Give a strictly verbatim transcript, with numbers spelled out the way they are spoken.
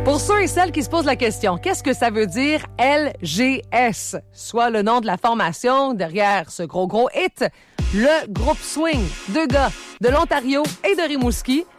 Pour ceux et celles qui se posent la question, qu'est-ce que ça veut dire L G S? Soit le nom de la formation derrière ce gros gros hit, le groupe swing, deux gars de l'Ontario et de Rimouski,